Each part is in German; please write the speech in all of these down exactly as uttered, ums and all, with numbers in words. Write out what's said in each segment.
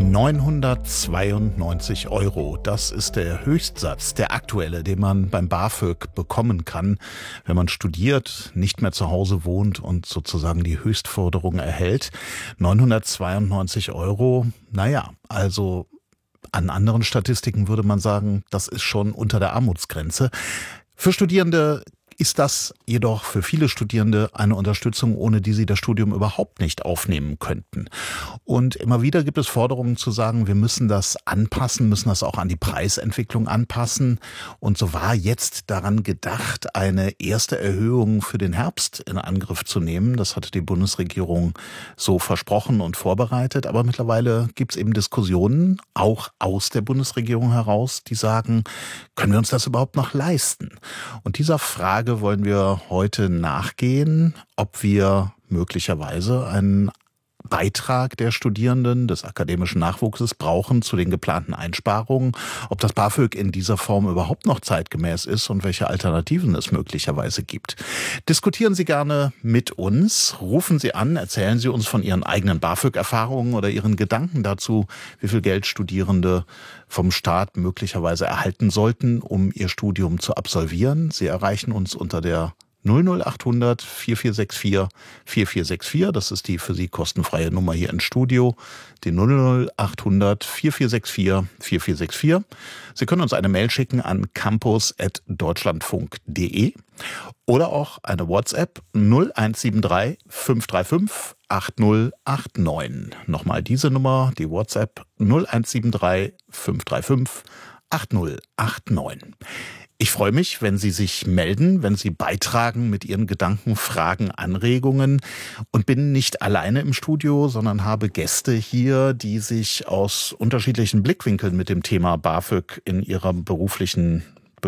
neunhundertzweiundneunzig Euro, das ist der Höchstsatz, der aktuelle, den man beim BAföG bekommen kann, wenn man studiert, nicht mehr zu Hause wohnt und sozusagen die Höchstforderung erhält. neunhundertzweiundneunzig Euro, naja, also an anderen Statistiken würde man sagen, das ist schon unter der Armutsgrenze. Für Studierende ist das jedoch für viele Studierende eine Unterstützung, ohne die sie das Studium überhaupt nicht aufnehmen könnten. Und immer wieder gibt es Forderungen zu sagen, wir müssen das anpassen, müssen das auch an die Preisentwicklung anpassen. Und so war jetzt daran gedacht, eine erste Erhöhung für den Herbst in Angriff zu nehmen. Das hatte die Bundesregierung so versprochen und vorbereitet. Aber mittlerweile gibt es eben Diskussionen, auch aus der Bundesregierung heraus, die sagen, können wir uns das überhaupt noch leisten? Und dieser Frage wollen wir heute nachgehen, ob wir möglicherweise einen Beitrag der Studierenden, des akademischen Nachwuchses brauchen zu den geplanten Einsparungen, ob das BAföG in dieser Form überhaupt noch zeitgemäß ist und welche Alternativen es möglicherweise gibt. Diskutieren Sie gerne mit uns, rufen Sie an, erzählen Sie uns von Ihren eigenen BAföG-Erfahrungen oder Ihren Gedanken dazu, wie viel Geld Studierende vom Staat möglicherweise erhalten sollten, um ihr Studium zu absolvieren. Sie erreichen uns unter der null null achthundert vierundvierzig sechsundvierzig vierundvierzig sechsundvierzig, das ist die für Sie kostenfreie Nummer hier im Studio, die null null achthundert vierundvierzig sechsundvierzig vierundvierzig sechsundvierzig. Sie können uns eine Mail schicken an campus at deutschlandfunk punkt de oder auch eine WhatsApp null eins sieben drei fünf drei fünf acht null acht neun. Nochmal diese Nummer, die WhatsApp null eins sieben drei fünf drei fünf acht null acht neun. Ich freue mich, wenn Sie sich melden, wenn Sie beitragen mit Ihren Gedanken, Fragen, Anregungen und bin nicht alleine im Studio, sondern habe Gäste hier, die sich aus unterschiedlichen Blickwinkeln mit dem Thema BAföG in ihrer beruflichen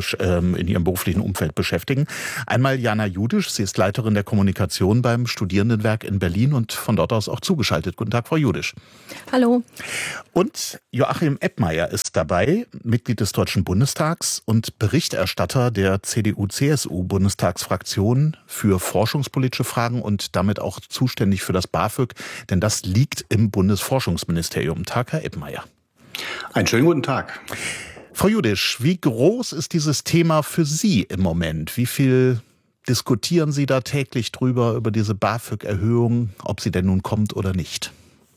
in ihrem beruflichen Umfeld beschäftigen. Einmal Jana Judisch, sie ist Leiterin der Kommunikation beim Studierendenwerk in Berlin und von dort aus auch zugeschaltet. Guten Tag, Frau Judisch. Hallo. Und Joachim Eppmeier ist dabei, Mitglied des Deutschen Bundestags und Berichterstatter der C D U C S U-Bundestagsfraktion für forschungspolitische Fragen und damit auch zuständig für das BAföG, denn das liegt im Bundesforschungsministerium. Tag, Herr Eppmeier. Einen schönen guten Tag. Frau Judisch, wie groß ist dieses Thema für Sie im Moment? Wie viel diskutieren Sie da täglich drüber, über diese BAföG-Erhöhung, ob sie denn nun kommt oder nicht?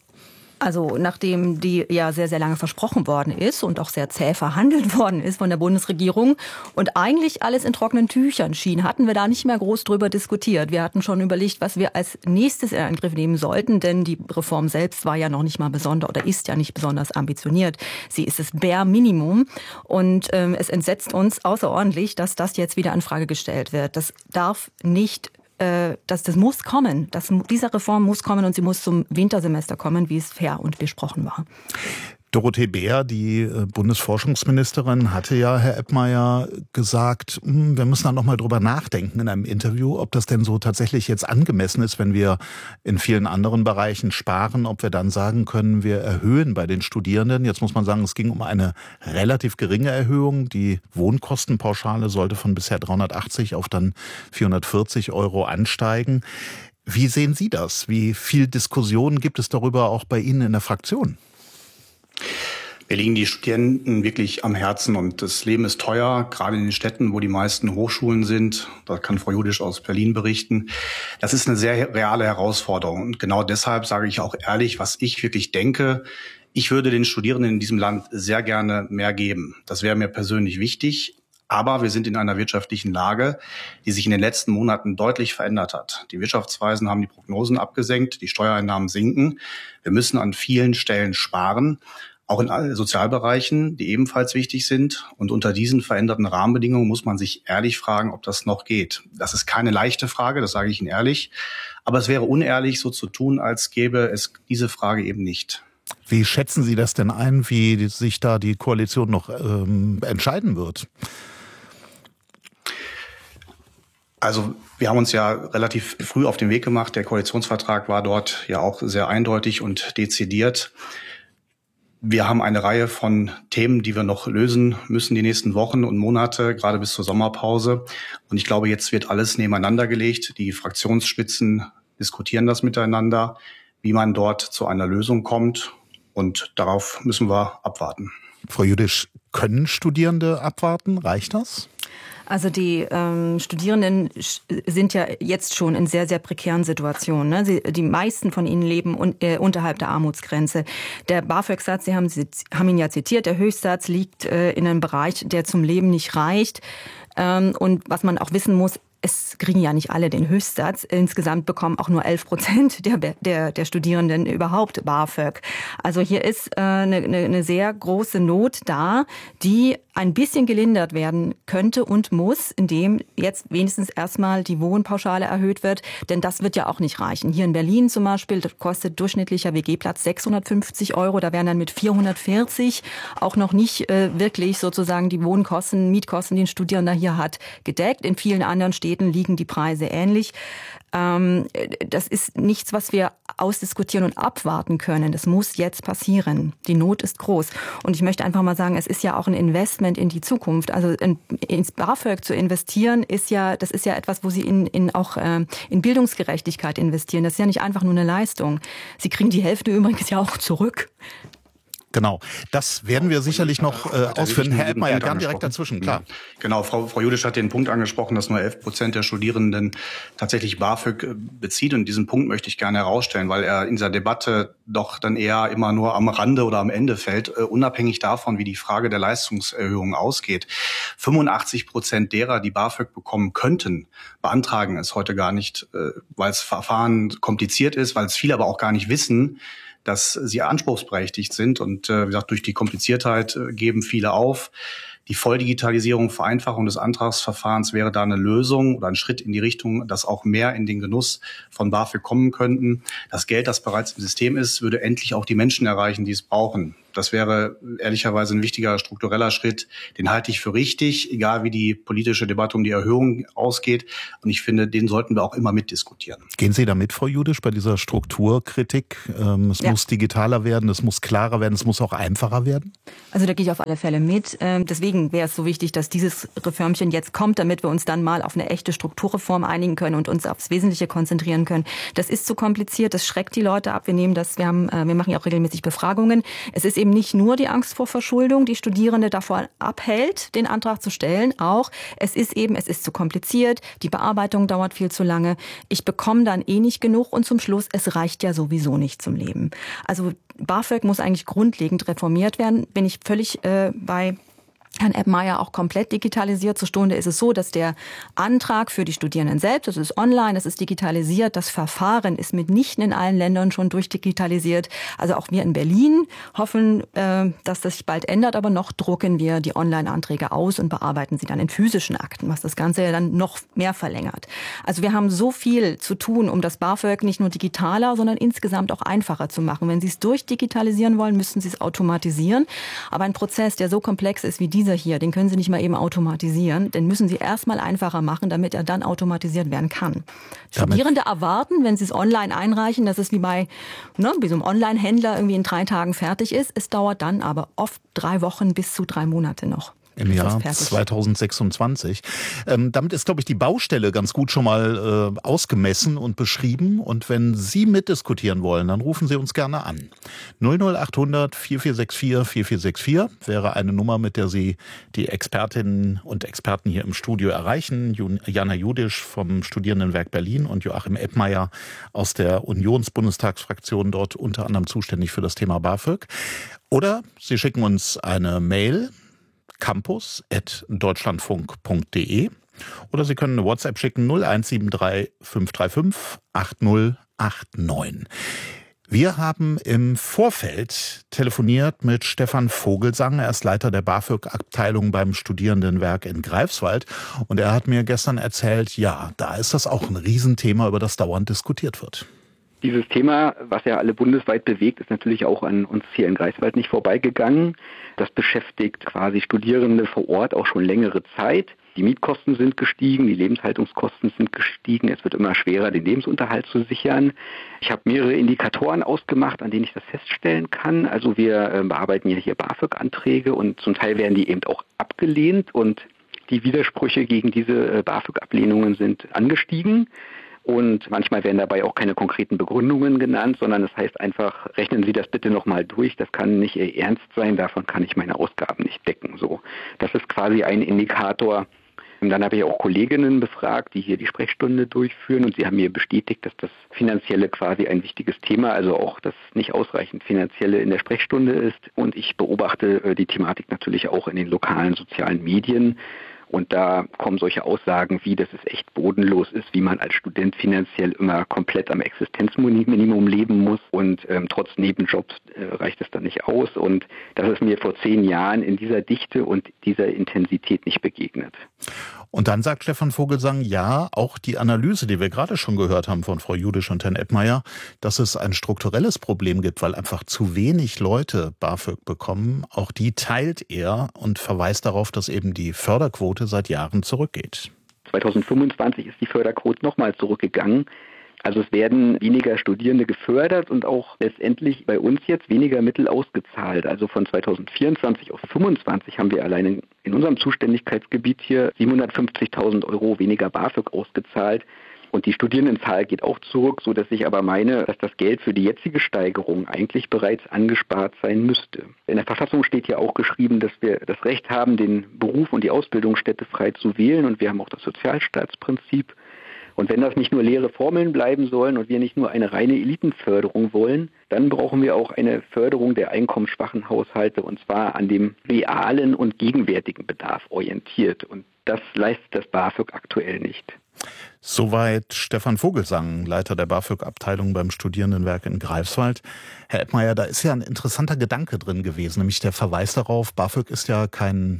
Also nachdem die ja sehr, sehr lange versprochen worden ist und auch sehr zäh verhandelt worden ist von der Bundesregierung und eigentlich alles in trockenen Tüchern schien, hatten wir da nicht mehr groß drüber diskutiert. Wir hatten schon überlegt, was wir als nächstes in Angriff nehmen sollten, denn die Reform selbst war ja noch nicht mal besonders oder ist ja nicht besonders ambitioniert. Sie ist das Bare Minimum und ähm, es entsetzt uns außerordentlich, dass das jetzt wieder in Frage gestellt wird. Das darf nicht Das, das muss kommen. Das, diese Reform muss kommen und sie muss zum Wintersemester kommen, wie es fair und besprochen war. Dorothee Bär, die Bundesforschungsministerin, hatte ja, Herr Eppmeier, gesagt, wir müssen da noch mal drüber nachdenken in einem Interview, ob das denn so tatsächlich jetzt angemessen ist, wenn wir in vielen anderen Bereichen sparen, ob wir dann sagen können, wir erhöhen bei den Studierenden. Jetzt muss man sagen, es ging um eine relativ geringe Erhöhung. Die Wohnkostenpauschale sollte von bisher dreihundertachtzig auf dann vierhundertvierzig Euro ansteigen. Wie sehen Sie das? Wie viel Diskussion gibt es darüber auch bei Ihnen in der Fraktion? Wir liegen die Studierenden wirklich am Herzen und das Leben ist teuer, gerade in den Städten, wo die meisten Hochschulen sind. Da kann Frau Judisch aus Berlin berichten. Das ist eine sehr reale Herausforderung und genau deshalb sage ich auch ehrlich, was ich wirklich denke. Ich würde den Studierenden in diesem Land sehr gerne mehr geben. Das wäre mir persönlich wichtig. Aber wir sind in einer wirtschaftlichen Lage, die sich in den letzten Monaten deutlich verändert hat. Die Wirtschaftsweisen haben die Prognosen abgesenkt, die Steuereinnahmen sinken. Wir müssen an vielen Stellen sparen, auch in allen Sozialbereichen, die ebenfalls wichtig sind. Und unter diesen veränderten Rahmenbedingungen muss man sich ehrlich fragen, ob das noch geht. Das ist keine leichte Frage, das sage ich Ihnen ehrlich. Aber es wäre unehrlich, so zu tun, als gäbe es diese Frage eben nicht. Wie schätzen Sie das denn ein, wie sich da die Koalition noch ähm, entscheiden wird? Also wir haben uns ja relativ früh auf den Weg gemacht. Der Koalitionsvertrag war dort ja auch sehr eindeutig und dezidiert. Wir haben eine Reihe von Themen, die wir noch lösen müssen die nächsten Wochen und Monate, gerade bis zur Sommerpause. Und ich glaube, jetzt wird alles nebeneinander gelegt. Die Fraktionsspitzen diskutieren das miteinander, wie man dort zu einer Lösung kommt. Und darauf müssen wir abwarten. Frau Judisch, können Studierende abwarten? Reicht das? Also die ähm, Studierenden sind ja jetzt schon in sehr, sehr prekären Situationen. Ne? Sie, die meisten von ihnen leben un, äh, unterhalb der Armutskrenze. Der BAföG-Satz, Sie haben, Sie haben ihn ja zitiert, der Höchstsatz liegt äh, in einem Bereich, der zum Leben nicht reicht. Ähm, und was man auch wissen muss, es kriegen ja nicht alle den Höchstsatz. Insgesamt bekommen auch nur elf Prozent der, der, der Studierenden überhaupt BAföG. Also hier ist äh, eine, eine sehr große Not da, die ein bisschen gelindert werden könnte und muss, indem jetzt wenigstens erstmal die Wohnpauschale erhöht wird. Denn das wird ja auch nicht reichen. Hier in Berlin zum Beispiel kostet durchschnittlicher W G-Platz sechshundertfünfzig Euro. Da wären dann mit vierhundertvierzig auch noch nicht äh, wirklich sozusagen die Wohnkosten, Mietkosten, die ein Studierender hier hat, gedeckt. In vielen anderen Städten liegen die Preise ähnlich. Ähm, das ist nichts, was wir ausdiskutieren und abwarten können. Das muss jetzt passieren. Die Not ist groß. Und ich möchte einfach mal sagen, es ist ja auch ein Investment in die Zukunft. Also in, ins BAföG zu investieren, ist ja, das ist ja etwas, wo Sie in, in auch äh, in Bildungsgerechtigkeit investieren. Das ist ja nicht einfach nur eine Leistung. Sie kriegen die Hälfte übrigens ja auch zurück. Genau, das werden wir sicherlich noch äh, ausführen. Herr Eppmeier, gern direkt dazwischen, klar. Genau, Frau, Frau Judisch hat den Punkt angesprochen, dass nur elf Prozent der Studierenden tatsächlich BAföG bezieht. Und diesen Punkt möchte ich gerne herausstellen, weil er in dieser Debatte doch dann eher immer nur am Rande oder am Ende fällt, äh, unabhängig davon, wie die Frage der Leistungserhöhung ausgeht. fünfundachtzig Prozent derer, die BAföG bekommen könnten, beantragen es heute gar nicht, äh, weil das Verfahren kompliziert ist, weil es viele aber auch gar nicht wissen, dass sie anspruchsberechtigt sind. Und äh, wie gesagt, durch die Kompliziertheit äh, geben viele auf. Die Volldigitalisierung, Vereinfachung des Antragsverfahrens wäre da eine Lösung oder ein Schritt in die Richtung, dass auch mehr in den Genuss von BAföG kommen könnten. Das Geld, das bereits im System ist, würde endlich auch die Menschen erreichen, die es brauchen. Das wäre ehrlicherweise ein wichtiger struktureller Schritt. Den halte ich für richtig, egal wie die politische Debatte um die Erhöhung ausgeht. Und ich finde, den sollten wir auch immer mitdiskutieren. Gehen Sie da mit, Frau Judisch, bei dieser Strukturkritik? Ähm, es ja. muss digitaler werden, es muss klarer werden, es muss auch einfacher werden? Also da gehe ich auf alle Fälle mit. Ähm, deswegen wäre es so wichtig, dass dieses Reformchen jetzt kommt, damit wir uns dann mal auf eine echte Strukturreform einigen können und uns aufs Wesentliche konzentrieren können. Das ist zu kompliziert, das schreckt die Leute ab. Wir nehmen das, wir haben, äh, wir machen ja auch regelmäßig Befragungen. Es ist eben nicht nur die Angst vor Verschuldung, die Studierende davor abhält, den Antrag zu stellen. Auch es ist eben, es ist zu kompliziert, die Bearbeitung dauert viel zu lange. Ich bekomme dann eh nicht genug und zum Schluss, es reicht ja sowieso nicht zum Leben. Also BAföG muss eigentlich grundlegend reformiert werden. Bin ich völlig äh, bei Herrn Eppmeier auch komplett digitalisiert. Zur Stunde ist es so, dass der Antrag für die Studierenden selbst, das ist online, das ist digitalisiert, das Verfahren ist mitnichten in allen Ländern schon durchdigitalisiert. Also auch wir in Berlin hoffen, dass das sich bald ändert, aber noch drucken wir die Online-Anträge aus und bearbeiten sie dann in physischen Akten, was das Ganze ja dann noch mehr verlängert. Also wir haben so viel zu tun, um das BAföG nicht nur digitaler, sondern insgesamt auch einfacher zu machen. Wenn Sie es durchdigitalisieren wollen, müssen Sie es automatisieren. Aber ein Prozess, der so komplex ist wie dieser hier, den können Sie nicht mal eben automatisieren. Den müssen Sie erstmal einfacher machen, damit er dann automatisiert werden kann. Damit Studierende erwarten, wenn sie es online einreichen, dass es wie bei ne, wie so einem Online-Händler irgendwie in drei Tagen fertig ist. Es dauert dann aber oft drei Wochen bis zu drei Monate noch. Im Jahr zweitausendsechsundzwanzig. Ähm, damit ist, glaube ich, die Baustelle ganz gut schon mal äh, ausgemessen und beschrieben. Und wenn Sie mitdiskutieren wollen, dann rufen Sie uns gerne an. null null achthundert vierundvierzig vierundvierzig vierundvierzig vierundvierzig wäre eine Nummer, mit der Sie die Expertinnen und Experten hier im Studio erreichen. Jana Judisch vom Studierendenwerk Berlin und Joachim Eppmeier aus der Unionsbundestagsfraktion, dort unter anderem zuständig für das Thema BAföG. Oder Sie schicken uns eine Mail, campus at deutschlandfunk punkt de, oder Sie können eine WhatsApp schicken null eins sieben drei fünf drei fünf acht null acht neun. Wir haben im Vorfeld telefoniert mit Stefan Vogelsang. Er ist Leiter der BAföG-Abteilung beim Studierendenwerk in Greifswald. Und er hat mir gestern erzählt, ja, da ist das auch ein Riesenthema, über das dauernd diskutiert wird. Dieses Thema, was ja alle bundesweit bewegt, ist natürlich auch an uns hier in Greifswald nicht vorbeigegangen. Das beschäftigt quasi Studierende vor Ort auch schon längere Zeit. Die Mietkosten sind gestiegen, die Lebenshaltungskosten sind gestiegen. Es wird immer schwerer, den Lebensunterhalt zu sichern. Ich habe mehrere Indikatoren ausgemacht, an denen ich das feststellen kann. Also wir äh, bearbeiten ja hier BAföG-Anträge und zum Teil werden die eben auch abgelehnt und die Widersprüche gegen diese äh, BAföG-Ablehnungen sind angestiegen. Und manchmal werden dabei auch keine konkreten Begründungen genannt, sondern es heißt einfach, rechnen Sie das bitte nochmal durch, das kann nicht Ihr Ernst sein, davon kann ich meine Ausgaben nicht decken. So, das ist quasi ein Indikator. Und dann habe ich auch Kolleginnen befragt, die hier die Sprechstunde durchführen, und sie haben mir bestätigt, dass das Finanzielle quasi ein wichtiges Thema, also auch das nicht ausreichend Finanzielle in der Sprechstunde ist. Und ich beobachte die Thematik natürlich auch in den lokalen sozialen Medien. Und da kommen solche Aussagen wie, dass es echt bodenlos ist, wie man als Student finanziell immer komplett am Existenzminimum leben muss und ähm, trotz Nebenjobs äh, reicht es dann nicht aus. Und das ist mir vor zehn Jahren in dieser Dichte und dieser Intensität nicht begegnet. Und dann sagt Stefan Vogelsang, ja, auch die Analyse, die wir gerade schon gehört haben von Frau Judisch und Herrn Eppmeier, dass es ein strukturelles Problem gibt, weil einfach zu wenig Leute BAföG bekommen, auch die teilt er und verweist darauf, dass eben die Förderquote seit Jahren zurückgeht. zweitausendfünfundzwanzig ist die Förderquote nochmal zurückgegangen. Also es werden weniger Studierende gefördert und auch letztendlich bei uns jetzt weniger Mittel ausgezahlt. Also von zweitausendvierundzwanzig auf fünfundzwanzig haben wir allein in, in unserem Zuständigkeitsgebiet hier siebenhundertfünfzigtausend Euro weniger BAföG ausgezahlt. Und die Studierendenzahl geht auch zurück, sodass ich aber meine, dass das Geld für die jetzige Steigerung eigentlich bereits angespart sein müsste. In der Verfassung steht ja auch geschrieben, dass wir das Recht haben, den Beruf und die Ausbildungsstätte frei zu wählen. Und wir haben auch das Sozialstaatsprinzip. Und wenn das nicht nur leere Formeln bleiben sollen und wir nicht nur eine reine Elitenförderung wollen, dann brauchen wir auch eine Förderung der einkommensschwachen Haushalte, und zwar an dem realen und gegenwärtigen Bedarf orientiert. Und das leistet das BAföG aktuell nicht. Soweit Stefan Vogelsang, Leiter der BAföG-Abteilung beim Studierendenwerk in Greifswald. Herr Eppmeier, da ist ja ein interessanter Gedanke drin gewesen, nämlich der Verweis darauf, BAföG ist ja kein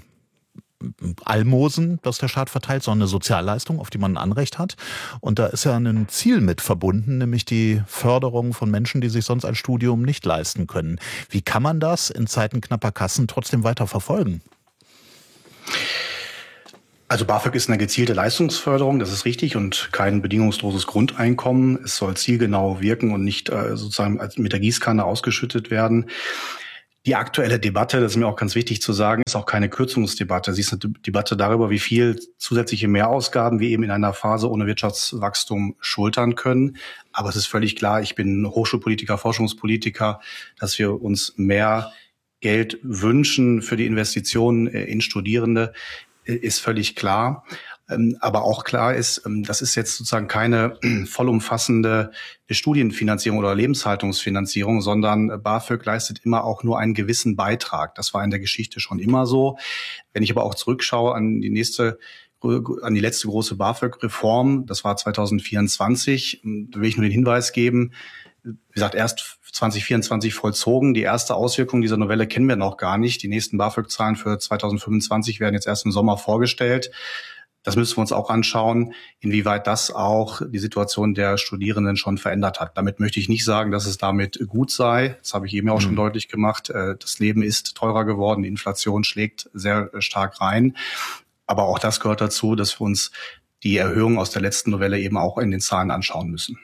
Almosen, das der Staat verteilt, sondern eine Sozialleistung, auf die man ein Anrecht hat. Und da ist ja ein Ziel mit verbunden, nämlich die Förderung von Menschen, die sich sonst ein Studium nicht leisten können. Wie kann man das in Zeiten knapper Kassen trotzdem weiter verfolgen? Also BAföG ist eine gezielte Leistungsförderung, das ist richtig, und kein bedingungsloses Grundeinkommen. Es soll zielgenau wirken und nicht äh, sozusagen als mit der Gießkanne ausgeschüttet werden. Die aktuelle Debatte, das ist mir auch ganz wichtig zu sagen, ist auch keine Kürzungsdebatte. Sie ist eine Debatte darüber, wie viel zusätzliche Mehrausgaben wir eben in einer Phase ohne Wirtschaftswachstum schultern können. Aber es ist völlig klar, ich bin Hochschulpolitiker, Forschungspolitiker, dass wir uns mehr Geld wünschen für die Investitionen in Studierende, ist völlig klar. Aber auch klar ist, das ist jetzt sozusagen keine vollumfassende Studienfinanzierung oder Lebenshaltungsfinanzierung, sondern BAföG leistet immer auch nur einen gewissen Beitrag. Das war in der Geschichte schon immer so. Wenn ich aber auch zurückschaue an die nächste, an die letzte große BAföG-Reform, das war zweitausendvierundzwanzig, da will ich nur den Hinweis geben, wie gesagt, erst zwanzig vierundzwanzig vollzogen. Die erste Auswirkung dieser Novelle kennen wir noch gar nicht. Die nächsten BAföG-Zahlen für zweitausendfünfundzwanzig werden jetzt erst im Sommer vorgestellt. Das müssen wir uns auch anschauen, inwieweit das auch die Situation der Studierenden schon verändert hat. Damit möchte ich nicht sagen, dass es damit gut sei. Das habe ich eben auch schon mhm. deutlich gemacht. Das Leben ist teurer geworden, die Inflation schlägt sehr stark rein. Aber auch das gehört dazu, dass wir uns die Erhöhung aus der letzten Novelle eben auch in den Zahlen anschauen müssen.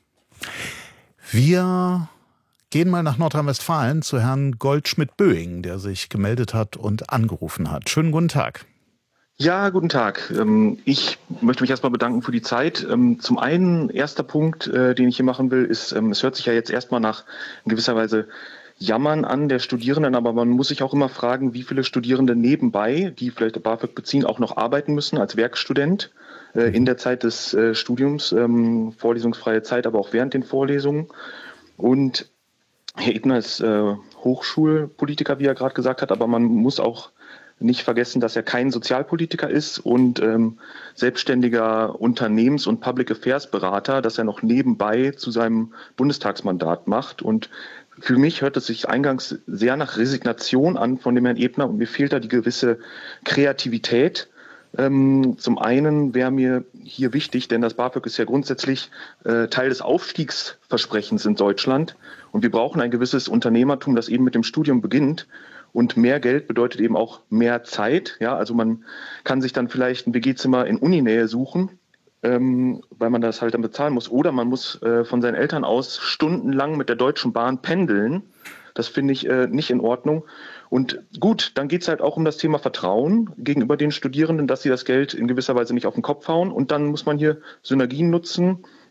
Wir gehen mal nach Nordrhein-Westfalen zu Herrn Goldschmidt-Böing, der sich gemeldet hat und angerufen hat. Schönen guten Tag. Ja, guten Tag. Ich möchte mich erstmal bedanken für die Zeit. Zum einen, erster Punkt, den ich hier machen will, ist, es hört sich ja jetzt erstmal nach in gewisser Weise Jammern an der Studierenden, aber man muss sich auch immer fragen, wie viele Studierende nebenbei, die vielleicht BAföG beziehen, auch noch arbeiten müssen als Werkstudent in der Zeit des Studiums, vorlesungsfreie Zeit, aber auch während den Vorlesungen. Und Herr Ebner ist Hochschulpolitiker, wie er gerade gesagt hat, aber man muss auch nicht vergessen, dass er kein Sozialpolitiker ist und ähm, selbstständiger Unternehmens- und Public Affairs Berater, dass er noch nebenbei zu seinem Bundestagsmandat macht. Und für mich hört es sich eingangs sehr nach Resignation an von dem Herrn Ebner und mir fehlt da die gewisse Kreativität. Ähm, zum einen wäre mir hier wichtig, denn das BAföG ist ja grundsätzlich äh, Teil des Aufstiegsversprechens in Deutschland und wir brauchen ein gewisses Unternehmertum, das eben mit dem Studium beginnt. Und mehr Geld bedeutet eben auch mehr Zeit. Ja, also man kann sich dann vielleicht ein W G-Zimmer in Uninähe suchen, ähm, weil man das halt dann bezahlen muss. Oder man muss äh, von seinen Eltern aus stundenlang mit der Deutschen Bahn pendeln. Das finde ich äh, nicht in Ordnung. Und gut, dann geht es halt auch um das Thema Vertrauen gegenüber den Studierenden, dass sie das Geld in gewisser Weise nicht auf den Kopf hauen. Und dann muss man hier Synergien nutzen.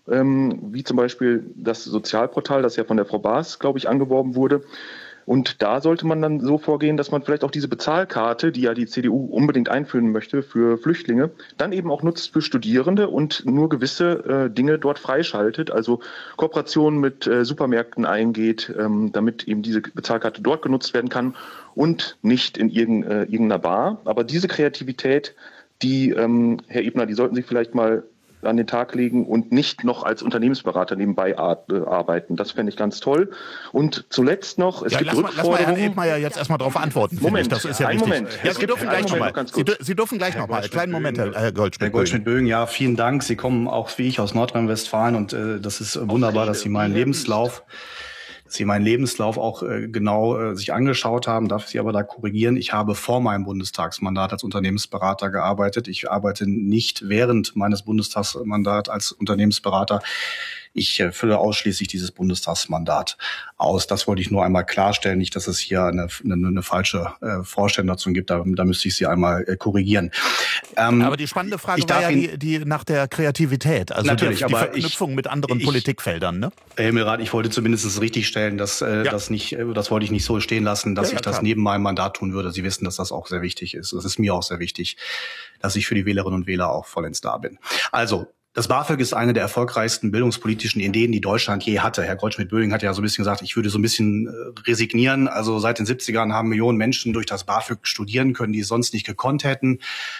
ähm, wie zum Beispiel das Sozialportal, das ja von der Frau Baas, glaube ich, angeworben wurde. Und da sollte man dann so vorgehen, dass man vielleicht auch diese Bezahlkarte, die ja die C D U unbedingt einführen möchte für Flüchtlinge, dann eben auch nutzt für Studierende und nur gewisse äh, Dinge dort freischaltet, also Kooperationen mit äh, Supermärkten eingeht, ähm, damit eben diese Bezahlkarte dort genutzt werden kann und nicht in irgend, äh, irgendeiner Bar. Aber diese Kreativität, die, ähm, Herr Ebner, die sollten Sie vielleicht mal an den Tag legen und nicht noch als Unternehmensberater nebenbei arbeiten. Das fände ich ganz toll. Und zuletzt noch, es ja, gibt lass Rückforderungen. Mal, lass mal Herrn Ebner ja jetzt erstmal darauf antworten. Moment, das ist ja einen wichtig. Moment. Ja, Sie dürfen gleich nochmal. Sie, Sie dürfen gleich nochmal. Kleinen Moment, Herr Goldschmidt. Herr Goldschmidt-Bögen, ja, vielen Dank. Sie kommen auch wie ich aus Nordrhein-Westfalen und äh, das ist wunderbar, dass Sie meinen Lebenslauf Sie meinen Lebenslauf auch äh, genau äh, sich angeschaut haben, darf ich Sie aber da korrigieren. Ich habe vor meinem Bundestagsmandat als Unternehmensberater gearbeitet. Ich arbeite nicht während meines Bundestagsmandats als Unternehmensberater. Ich äh, fülle ausschließlich dieses Bundestagsmandat aus. Das wollte ich nur einmal klarstellen, nicht, dass es hier eine, eine, eine falsche äh, Vorstellung dazu gibt. Da, da müsste ich Sie einmal äh, korrigieren. Ähm, aber die spannende Frage war ja die, die nach der Kreativität, also die, die Verknüpfung ich, mit anderen ich, Politikfeldern. Ne? Herr Himmelrath, ich wollte zumindest richtig stellen, dass äh, ja. das nicht, das wollte ich nicht so stehen lassen, dass ja, ich ja, das klar. neben meinem Mandat tun würde. Sie wissen, dass das auch sehr wichtig ist. Das ist mir auch sehr wichtig, dass ich für die Wählerinnen und Wähler auch vollends da bin. Also, das BAföG ist eine der erfolgreichsten bildungspolitischen Ideen, die Deutschland je hatte. Herr Goldschmidt-Böhling hat ja so ein bisschen gesagt, ich würde so ein bisschen resignieren. Also seit den siebzigern haben Millionen Menschen durch das BAföG studieren können, die es sonst nicht gekonnt hätten.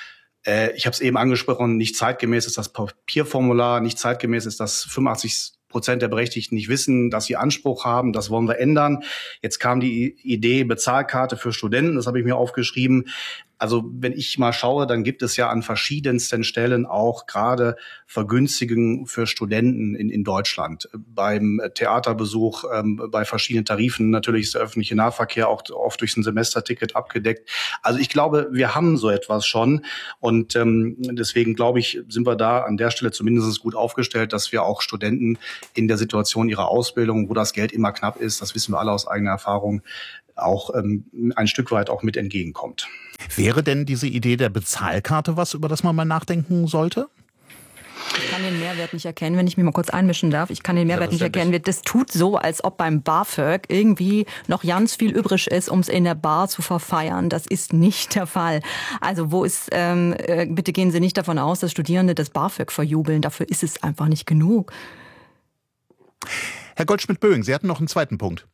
Äh, ich habe es eben angesprochen, nicht zeitgemäß ist das Papierformular, nicht zeitgemäß ist das fünfundachtzig Prozent der Berechtigten nicht wissen, dass sie Anspruch haben. Das wollen wir ändern. Jetzt kam die Idee Bezahlkarte für Studenten. Das habe ich mir aufgeschrieben. Also wenn ich mal schaue, dann gibt es ja an verschiedensten Stellen auch gerade Vergünstigungen für Studenten in, in Deutschland. Beim Theaterbesuch, ähm, bei verschiedenen Tarifen. Natürlich ist der öffentliche Nahverkehr auch oft durch ein Semesterticket abgedeckt. Also ich glaube, wir haben so etwas schon. Und ähm, deswegen glaube ich, sind wir da an der Stelle zumindest gut aufgestellt, dass wir auch Studenten in der Situation ihrer Ausbildung, wo das Geld immer knapp ist, das wissen wir alle aus eigener Erfahrung, auch ähm, ein Stück weit auch mit entgegenkommt. Wäre denn diese Idee der Bezahlkarte was, über das man mal nachdenken sollte? Ich kann den Mehrwert nicht erkennen, wenn ich mich mal kurz einmischen darf. Ich kann den Mehrwert ja, nicht erkennen. Das tut so, als ob beim BAföG irgendwie noch ganz viel übrig ist, um es in der Bar zu verfeiern. Das ist nicht der Fall. Also wo ist, ähm, bitte gehen Sie nicht davon aus, dass Studierende das BAföG verjubeln. Dafür ist es einfach nicht genug. Herr Goldschmidt-Böhling, Sie hatten noch einen zweiten Punkt.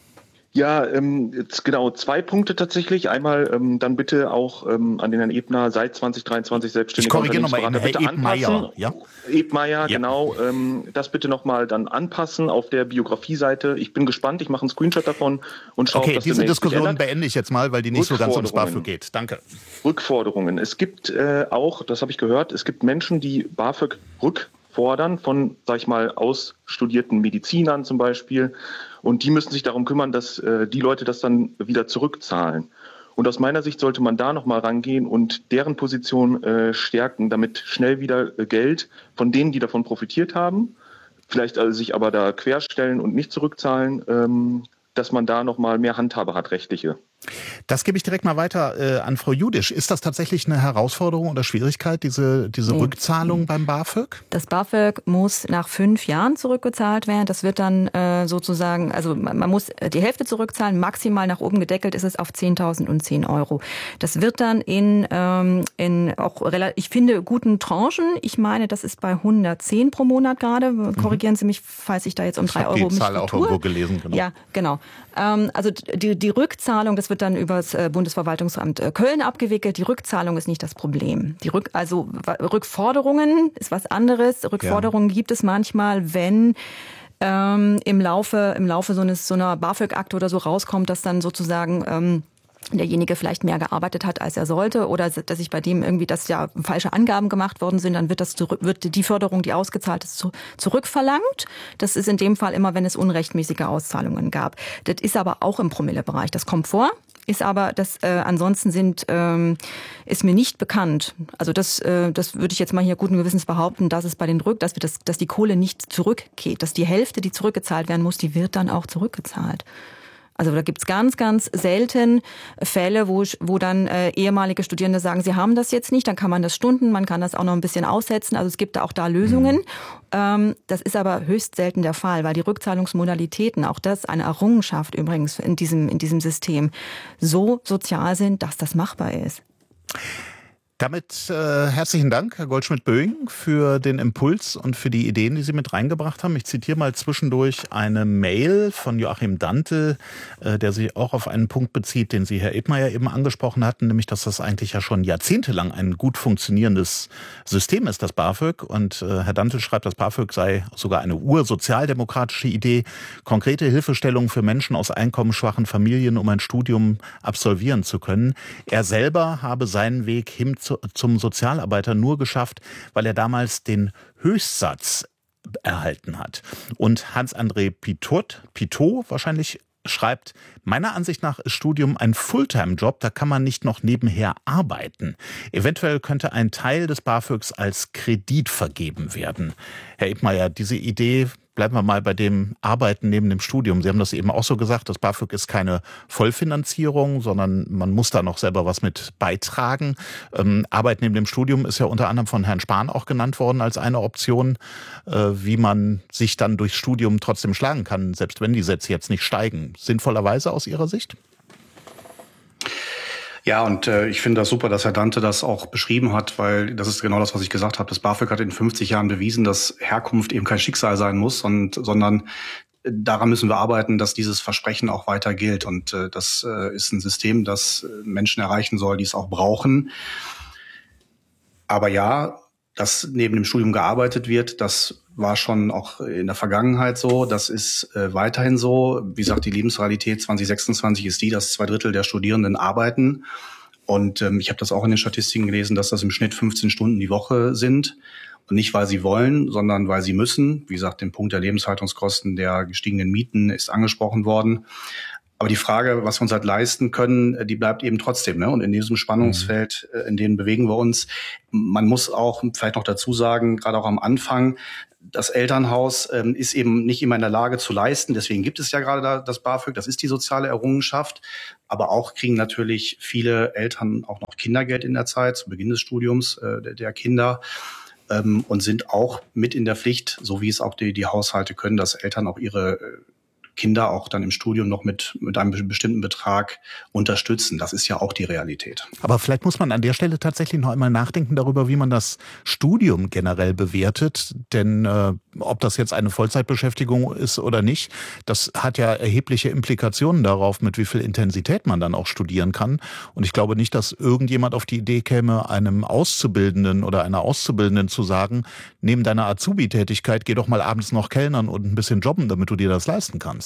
Ja, ähm, jetzt genau zwei Punkte tatsächlich. Einmal ähm, dann bitte auch ähm, an den Herrn Ebner seit zwanzig dreiundzwanzig selbstständiger Ich korrigiere nochmal eben, Herr Ebmeier. Ja? Ebmeier, ja. Genau. Ähm, das bitte nochmal dann anpassen auf der Biografie-Seite. Ich bin gespannt, ich mache einen Screenshot davon und schaue, okay, ob das diese Diskussion beende ich jetzt mal, weil die nicht so ganz ums BAföG geht. Danke. Rückforderungen. Es gibt äh, auch, das habe ich gehört, es gibt Menschen, die BAföG rückfordern von, sag ich mal, ausstudierten Medizinern zum Beispiel. Und die müssen sich darum kümmern, dass äh, die Leute das dann wieder zurückzahlen. Und aus meiner Sicht sollte man da nochmal rangehen und deren Position äh, stärken, damit schnell wieder äh, Geld von denen, die davon profitiert haben, vielleicht also sich aber da querstellen und nicht zurückzahlen, ähm, dass man da nochmal mehr Handhabe hat, rechtliche. Das gebe ich direkt mal weiter äh, an Frau Judisch. Ist das tatsächlich eine Herausforderung oder Schwierigkeit, diese, diese nee. Rückzahlung beim BAföG? Das BAföG muss nach fünf Jahren zurückgezahlt werden. Das wird dann äh, sozusagen, also man muss die Hälfte zurückzahlen, maximal nach oben gedeckelt ist es auf zehntausendzehn Euro. Das wird dann in, ähm, in auch relativ, ich finde, guten Tranchen. Ich meine, das ist bei hundertzehn pro Monat gerade. Korrigieren Sie mich, falls ich da jetzt um drei Euro mich Ich habe die Zahl auch irgendwo gelesen. Genau. Ja, genau. Ähm, also die, die Rückzahlung, das wird dann über das Bundesverwaltungsamt Köln abgewickelt. Die Rückzahlung ist nicht das Problem. Die Rück, also Rückforderungen ist was anderes. Rückforderungen ja. gibt es manchmal, wenn ähm, im Laufe im Laufe so eines so einer BAföG-Akte oder so rauskommt, dass dann sozusagen ähm, derjenige vielleicht mehr gearbeitet hat, als er sollte, oder dass sich bei dem irgendwie, dass ja falsche Angaben gemacht worden sind, dann wird das zurück, wird die Förderung, die ausgezahlt ist, zurückverlangt. Das ist in dem Fall immer, wenn es unrechtmäßige Auszahlungen gab. Das ist aber auch im Promillebereich. Das kommt vor. Ist aber, das äh, ansonsten sind, ähm, ist mir nicht bekannt. Also das, äh, das würde ich jetzt mal hier guten Gewissens behaupten, dass es bei den Rück, dass wir das, dass die Kohle nicht zurückgeht, dass die Hälfte, die zurückgezahlt werden muss, die wird dann auch zurückgezahlt. Also da gibt's ganz, ganz selten Fälle, wo, wo dann äh, ehemalige Studierende sagen, sie haben das jetzt nicht, dann kann man das stunden, man kann das auch noch ein bisschen aussetzen. Also es gibt da auch da Lösungen. Mhm. Ähm, das ist aber höchst selten der Fall, weil die Rückzahlungsmodalitäten, auch das eine Errungenschaft übrigens in diesem, in diesem System, so sozial sind, dass das machbar ist. Damit äh, herzlichen Dank, Herr Goldschmidt-Böing, für den Impuls und für die Ideen, die Sie mit reingebracht haben. Ich zitiere mal zwischendurch eine Mail von Joachim Dantl, äh, der sich auch auf einen Punkt bezieht, den Sie, Herr Ebmeier, eben angesprochen hatten, nämlich, dass das eigentlich ja schon jahrzehntelang ein gut funktionierendes System ist, das BAföG. Und äh, Herr Dantl schreibt, das BAföG sei sogar eine ursozialdemokratische Idee, konkrete Hilfestellung für Menschen aus einkommensschwachen Familien, um ein Studium absolvieren zu können. Er selber habe seinen Weg hin zu zum Sozialarbeiter nur geschafft, weil er damals den Höchstsatz erhalten hat. Und Hans-André Pitot, Pitot wahrscheinlich schreibt, meiner Ansicht nach ist Studium ein Fulltime-Job, da kann man nicht noch nebenher arbeiten. Eventuell könnte ein Teil des BAföGs als Kredit vergeben werden. Herr Ebmeier, diese Idee, bleiben wir mal bei dem Arbeiten neben dem Studium. Sie haben das eben auch so gesagt, das BAföG ist keine Vollfinanzierung, sondern man muss da noch selber was mit beitragen. Ähm, Arbeit neben dem Studium ist ja unter anderem von Herrn Spahn auch genannt worden als eine Option, äh, wie man sich dann durchs Studium trotzdem schlagen kann, selbst wenn die Sätze jetzt nicht steigen. Sinnvollerweise aus Ihrer Sicht? Ja, und äh, ich finde das super, dass Herr Dante das auch beschrieben hat, weil das ist genau das, was ich gesagt habe. Das BAföG hat in fünfzig Jahren bewiesen, dass Herkunft eben kein Schicksal sein muss, und, sondern daran müssen wir arbeiten, dass dieses Versprechen auch weiter gilt. Und äh, das äh, ist ein System, das Menschen erreichen soll, die es auch brauchen. Aber ja, dass neben dem Studium gearbeitet wird, das war schon auch in der Vergangenheit so. Das ist äh, weiterhin so. Wie gesagt, die Lebensrealität zwanzig sechsundzwanzig ist die, dass zwei Drittel der Studierenden arbeiten. Und ähm, ich habe das auch in den Statistiken gelesen, dass das im Schnitt fünfzehn Stunden die Woche sind. Und nicht, weil sie wollen, sondern weil sie müssen. Wie gesagt, den Punkt der Lebenshaltungskosten, der gestiegenen Mieten ist angesprochen worden. Aber die Frage, was wir uns halt leisten können, die bleibt eben trotzdem. Ne? Und in diesem Spannungsfeld, in dem bewegen wir uns. Man muss auch vielleicht noch dazu sagen, gerade auch am Anfang, das Elternhaus ähm, ist eben nicht immer in der Lage zu leisten. Deswegen gibt es ja gerade da das BAföG. Das ist die soziale Errungenschaft. Aber auch kriegen natürlich viele Eltern auch noch Kindergeld in der Zeit, zu Beginn des Studiums äh, der, der Kinder. Ähm, und sind auch mit in der Pflicht, so wie es auch die, die Haushalte können, dass Eltern auch ihre äh, Kinder auch dann im Studium noch mit, mit einem bestimmten Betrag unterstützen. Das ist ja auch die Realität. Aber vielleicht muss man an der Stelle tatsächlich noch einmal nachdenken darüber, wie man das Studium generell bewertet. Denn äh, ob das jetzt eine Vollzeitbeschäftigung ist oder nicht, das hat ja erhebliche Implikationen darauf, mit wie viel Intensität man dann auch studieren kann. Und ich glaube nicht, dass irgendjemand auf die Idee käme, einem Auszubildenden oder einer Auszubildenden zu sagen, neben deiner Azubi-Tätigkeit geh doch mal abends noch kellnern und ein bisschen jobben, damit du dir das leisten kannst.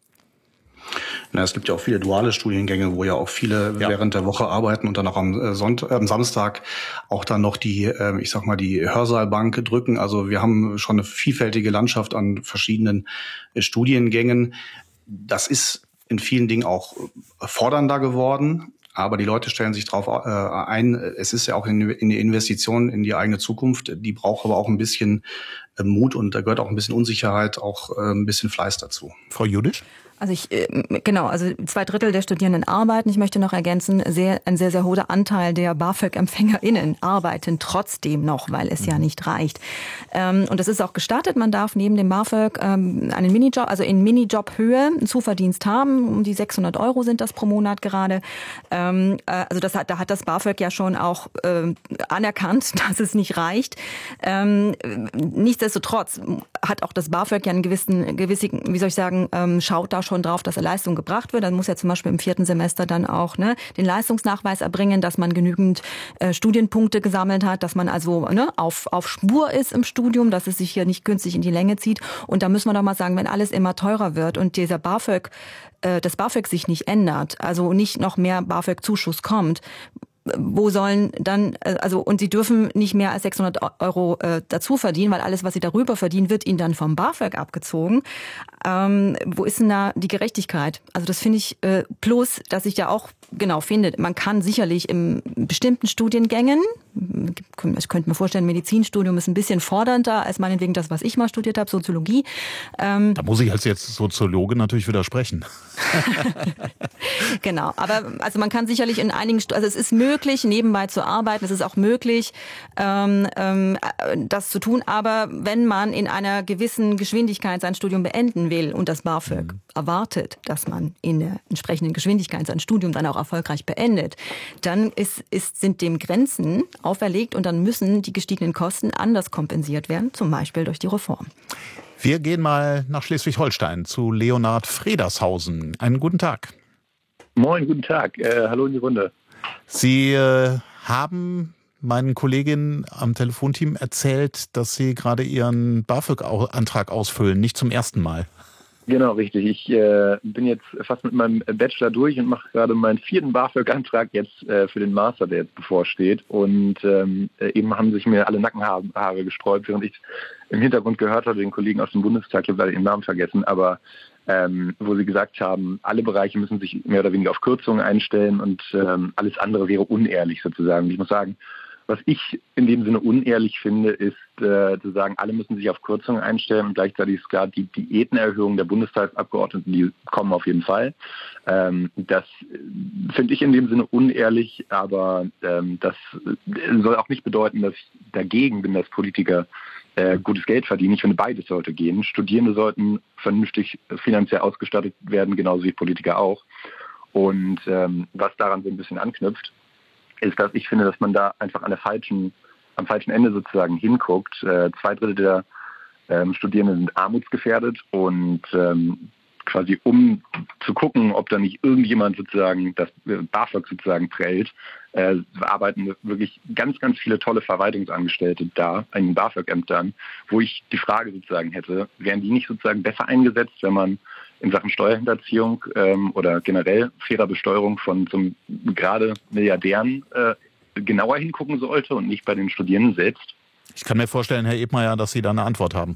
Na, es gibt ja auch viele duale Studiengänge, wo ja auch viele ja. während der Woche arbeiten und dann auch am, Sonntag, äh, am Samstag auch dann noch die, äh, ich sag mal, die Hörsaalbank drücken. Also wir haben schon eine vielfältige Landschaft an verschiedenen äh, Studiengängen. Das ist in vielen Dingen auch fordernder geworden. Aber die Leute stellen sich darauf äh, ein. Es ist ja auch in, in die Investition in die eigene Zukunft. Die braucht aber auch ein bisschen äh, Mut, und da gehört auch ein bisschen Unsicherheit, auch äh, ein bisschen Fleiß dazu. Frau Judisch? Also ich, genau, also zwei Drittel der Studierenden arbeiten. Ich möchte noch ergänzen, sehr, ein sehr, sehr hoher Anteil der BAföG-EmpfängerInnen arbeiten trotzdem noch, weil es ja nicht reicht. Und das ist auch gestartet. Man darf neben dem BAföG einen Minijob, also in Minijobhöhe einen Zuverdienst haben. Um die sechshundert Euro sind das pro Monat gerade. Also das hat, da hat das BAföG ja schon auch anerkannt, dass es nicht reicht. Nichtsdestotrotz hat auch das BAföG ja einen gewissen, gewissen, wie soll ich sagen, schaut da schon schon drauf, dass er Leistung gebracht wird. Dann muss er zum Beispiel im vierten Semester dann auch ne, den Leistungsnachweis erbringen, dass man genügend äh, Studienpunkte gesammelt hat, dass man also ne, auf, auf Spur ist im Studium, dass es sich hier nicht künstlich in die Länge zieht. Und da müssen wir doch mal sagen, wenn alles immer teurer wird und dieser BAföG, äh, das BAföG sich nicht ändert, also nicht noch mehr BAföG-Zuschuss kommt, wo sollen dann, also und sie dürfen nicht mehr als sechshundert Euro äh, dazu verdienen, weil alles, was sie darüber verdienen, wird ihnen dann vom BAföG abgezogen. Ähm, wo ist denn da die Gerechtigkeit? Also das finde ich, äh, plus, dass ich ja auch genau finde, man kann sicherlich in bestimmten Studiengängen, ich könnte mir vorstellen, Medizinstudium ist ein bisschen fordernder als meinetwegen das, was ich mal studiert habe, Soziologie. Ähm, da muss ich als jetzt Soziologe natürlich widersprechen. Genau, aber also man kann sicherlich in einigen, also es ist möglich, nebenbei zu arbeiten, es ist auch möglich, ähm, ähm, das zu tun, aber wenn man in einer gewissen Geschwindigkeit sein Studium beenden will und das BAföG mhm. erwartet, dass man in der entsprechenden Geschwindigkeit sein Studium dann auch erfolgreich beendet, dann ist, ist, sind dem Grenzen auferlegt und dann müssen die gestiegenen Kosten anders kompensiert werden, zum Beispiel durch die Reform. Wir gehen mal nach Schleswig-Holstein zu Leonhard Fredershausen. Einen guten Tag. Moin, guten Tag. Äh, hallo in die Runde. Sie äh, haben meinen Kolleginnen am Telefonteam erzählt, dass Sie gerade Ihren BAföG-Antrag ausfüllen, nicht zum ersten Mal. Genau, richtig. Ich äh, bin jetzt fast mit meinem Bachelor durch und mache gerade meinen vierten BAföG-Antrag jetzt äh, für den Master, der jetzt bevorsteht. Und ähm, eben haben sich mir alle Nackenhaare gesträubt, während ich im Hintergrund gehört habe, den Kollegen aus dem Bundestag, ich habe leider ihren Namen vergessen, aber ähm, wo sie gesagt haben, alle Bereiche müssen sich mehr oder weniger auf Kürzungen einstellen und ähm, alles andere wäre unehrlich sozusagen. Und ich muss sagen, was ich in dem Sinne unehrlich finde, ist äh, zu sagen, alle müssen sich auf Kürzungen einstellen und gleichzeitig ist klar, die Diätenerhöhungen der Bundestagsabgeordneten, die kommen auf jeden Fall. Ähm, das finde ich in dem Sinne unehrlich, aber ähm, das soll auch nicht bedeuten, dass ich dagegen bin, dass Politiker äh, gutes Geld verdienen. Ich finde, beides sollte gehen. Studierende sollten vernünftig finanziell ausgestattet werden, genauso wie Politiker auch. Und ähm, was daran so ein bisschen anknüpft, ist, dass ich finde, dass man da einfach an der falschen, am falschen Ende sozusagen hinguckt. Äh, zwei Drittel der ähm, Studierenden sind armutsgefährdet und ähm, quasi um zu gucken, ob da nicht irgendjemand sozusagen das BAföG sozusagen prellt, äh, arbeiten wirklich ganz, ganz viele tolle Verwaltungsangestellte da, in den BAföG-Ämtern, wo ich die Frage sozusagen hätte, wären die nicht sozusagen besser eingesetzt, wenn man in Sachen Steuerhinterziehung ähm, oder generell fairer Besteuerung von zum gerade Milliardären äh, genauer hingucken sollte und nicht bei den Studierenden selbst? Ich kann mir vorstellen, Herr Ebmeier, dass Sie da eine Antwort haben.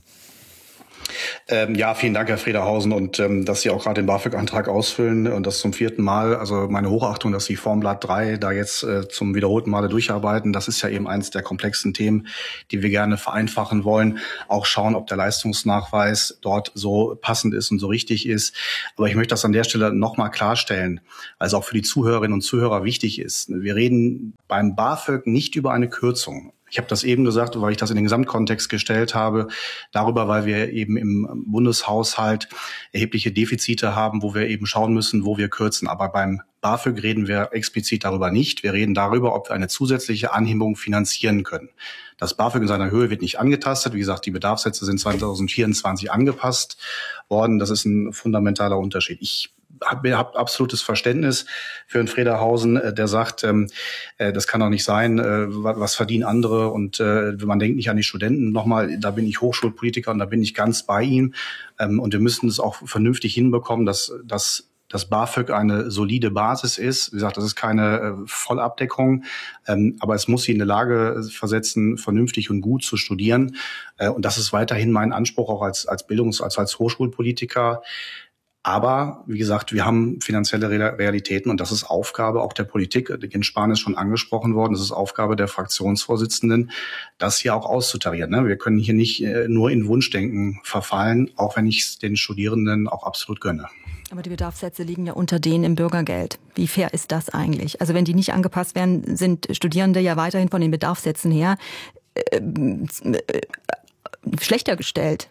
Ähm, ja, vielen Dank, Herr Fredershausen, und ähm, dass Sie auch gerade den BAföG-Antrag ausfüllen und das zum vierten Mal. Also meine Hochachtung, dass Sie Formblatt drei da jetzt äh, zum wiederholten Male durcharbeiten. Das ist ja eben eines der komplexen Themen, die wir gerne vereinfachen wollen. Auch schauen, ob der Leistungsnachweis dort so passend ist und so richtig ist. Aber ich möchte das an der Stelle nochmal klarstellen, weil es auch für die Zuhörerinnen und Zuhörer wichtig ist. Wir reden beim BAföG nicht über eine Kürzung. Ich habe das eben gesagt, weil ich das in den Gesamtkontext gestellt habe, darüber, weil wir eben im Bundeshaushalt erhebliche Defizite haben, wo wir eben schauen müssen, wo wir kürzen. Aber beim BAföG reden wir explizit darüber nicht. Wir reden darüber, ob wir eine zusätzliche Anhebung finanzieren können. Das BAföG in seiner Höhe wird nicht angetastet. Wie gesagt, die Bedarfssätze sind zwanzig vierundzwanzig angepasst worden. Das ist ein fundamentaler Unterschied. Ich habe hab absolutes Verständnis für Herrn Fredershausen, der sagt, ähm, äh, das kann doch nicht sein, äh, was verdienen andere und äh, man denkt nicht an die Studenten. Nochmal, da bin ich Hochschulpolitiker und da bin ich ganz bei ihm. Ähm, und wir müssen es auch vernünftig hinbekommen, dass, dass das BAföG eine solide Basis ist. Wie gesagt, das ist keine äh, Vollabdeckung, ähm, aber es muss sie in der Lage versetzen, vernünftig und gut zu studieren. Äh, und das ist weiterhin mein Anspruch auch als, als Bildungs-, als, als Hochschulpolitiker. Aber, wie gesagt, wir haben finanzielle Realitäten und das ist Aufgabe auch der Politik. Jens Spahn ist schon angesprochen worden. Das ist Aufgabe der Fraktionsvorsitzenden, das hier auch auszutarieren. Wir können hier nicht nur in Wunschdenken verfallen, auch wenn ich es den Studierenden auch absolut gönne. Aber die Bedarfssätze liegen ja unter denen im Bürgergeld. Wie fair ist das eigentlich? Also wenn die nicht angepasst werden, sind Studierende ja weiterhin von den Bedarfssätzen her äh, äh, schlechter gestellt.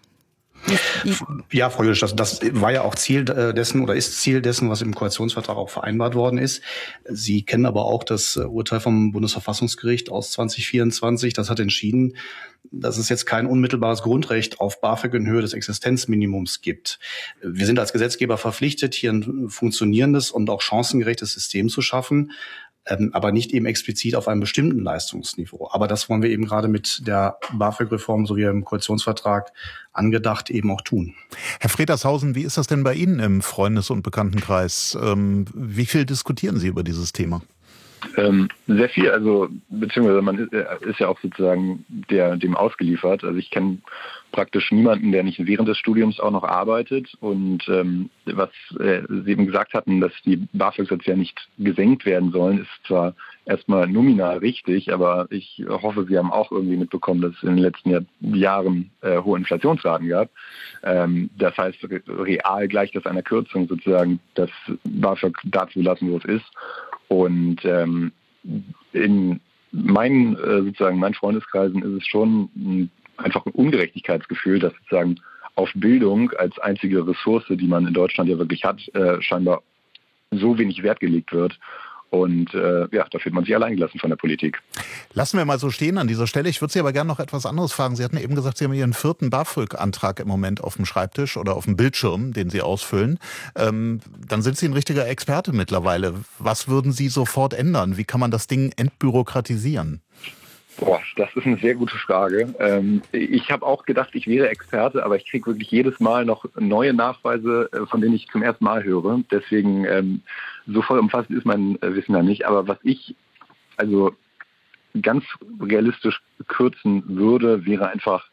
Ja, Frau Jüdisch, das, das war ja auch Ziel dessen oder ist Ziel dessen, was im Koalitionsvertrag auch vereinbart worden ist. Sie kennen aber auch das Urteil vom Bundesverfassungsgericht aus zwanzig vierundzwanzig. Das hat entschieden, dass es jetzt kein unmittelbares Grundrecht auf BAföG in Höhe des Existenzminimums gibt. Wir sind als Gesetzgeber verpflichtet, hier ein funktionierendes und auch chancengerechtes System zu schaffen, aber nicht eben explizit auf einem bestimmten Leistungsniveau. Aber das wollen wir eben gerade mit der BAföG-Reform, so wie im Koalitionsvertrag angedacht, eben auch tun. Herr Fredershausen, wie ist das denn bei Ihnen im Freundes- und Bekanntenkreis? Ähm, wie viel diskutieren Sie über dieses Thema? Ähm, sehr viel, also beziehungsweise man ist, ist ja auch sozusagen der, dem ausgeliefert. Also ich kenne praktisch niemanden, der nicht während des Studiums auch noch arbeitet. Und ähm, was äh, Sie eben gesagt hatten, dass die BAföG-Sätze ja nicht gesenkt werden sollen, ist zwar erstmal nominal richtig, aber ich hoffe, Sie haben auch irgendwie mitbekommen, dass es in den letzten Jahr, Jahren äh, hohe Inflationsraten gab. Ähm, das heißt, real gleicht das einer Kürzung sozusagen, das BAföG dazu lassen, wo es ist. Und ähm, in meinen äh, sozusagen meinen Freundeskreisen ist es schon ein, einfach ein Ungerechtigkeitsgefühl, dass sozusagen auf Bildung als einzige Ressource, die man in Deutschland ja wirklich hat, äh, scheinbar so wenig Wert gelegt wird. Und äh, ja, da fühlt man sich allein gelassen von der Politik. Lassen wir mal so stehen an dieser Stelle. Ich würde Sie aber gerne noch etwas anderes fragen. Sie hatten eben gesagt, Sie haben Ihren vierten BAföG-Antrag im Moment auf dem Schreibtisch oder auf dem Bildschirm, den Sie ausfüllen. Ähm, dann sind Sie ein richtiger Experte mittlerweile. Was würden Sie sofort ändern? Wie kann man das Ding entbürokratisieren? Boah, das ist eine sehr gute Frage. Ähm, ich habe auch gedacht, ich wäre Experte, aber ich kriege wirklich jedes Mal noch neue Nachweise, äh, von denen ich zum ersten Mal höre. Deswegen ähm, so voll umfassend ist mein äh, Wissen da nicht. Aber was ich also ganz realistisch kürzen würde, wäre einfach,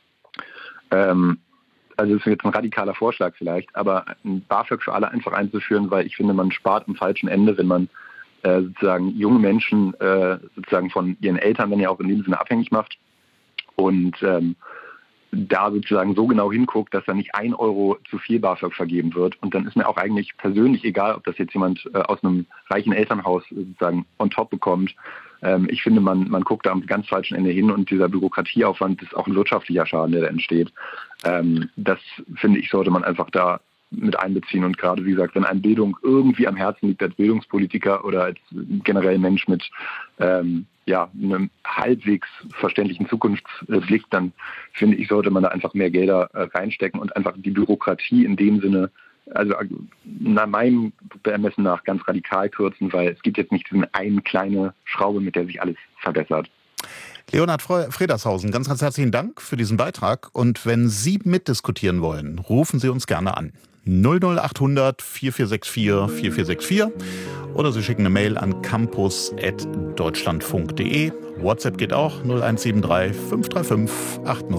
ähm, also das ist jetzt ein radikaler Vorschlag vielleicht, aber ein BAföG für alle einfach einzuführen, weil ich finde, man spart am falschen Ende, wenn man Äh, sozusagen junge Menschen äh, sozusagen von ihren Eltern dann ja auch in dem Sinne abhängig macht und ähm, da sozusagen so genau hinguckt, dass da nicht ein Euro zu viel BAföG vergeben wird. Und dann ist mir auch eigentlich persönlich egal, ob das jetzt jemand äh, aus einem reichen Elternhaus sozusagen on top bekommt. Ähm, ich finde, man, man guckt da am ganz falschen Ende hin und dieser Bürokratieaufwand ist auch ein wirtschaftlicher Schaden, der da entsteht. Ähm, das, finde ich, sollte man einfach da mit einbeziehen. Und gerade, wie gesagt, wenn einem Bildung irgendwie am Herzen liegt als Bildungspolitiker oder als generell Mensch mit ähm, ja, einem halbwegs verständlichen Zukunftsblick, dann finde ich, sollte man da einfach mehr Gelder äh, reinstecken und einfach die Bürokratie in dem Sinne, also nach meinem Ermessen nach, ganz radikal kürzen, weil es gibt jetzt nicht diese eine kleine Schraube, mit der sich alles verbessert. Leonhard Fredershausen, ganz, ganz herzlichen Dank für diesen Beitrag. Und wenn Sie mitdiskutieren wollen, rufen Sie uns gerne an. null null acht hundert vier vier sechs vier vier vier sechs vier oder Sie schicken eine Mail an campus at deutschlandfunk punkt de. WhatsApp geht auch null eins sieben drei fünf drei fünf acht null